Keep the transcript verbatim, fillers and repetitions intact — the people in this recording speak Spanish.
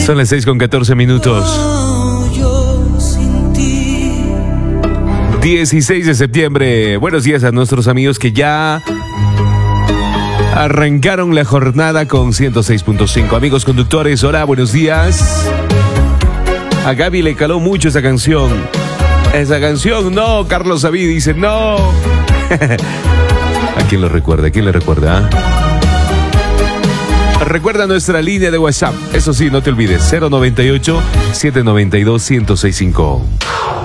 Son las seis con catorce minutos. dieciséis de septiembre. Buenos días a nuestros amigos que ya arrancaron la jornada con ciento seis punto cinco. Amigos conductores, hola, buenos días. A Gaby le caló mucho esa canción. Esa canción, no. Carlos David dice no. ¿A quién lo recuerda? ¿A quién le recuerda? Recuerda nuestra línea de WhatsApp. Eso sí, no te olvides. cero noventa y ocho, setecientos noventa y dos, ciento sesenta y cinco.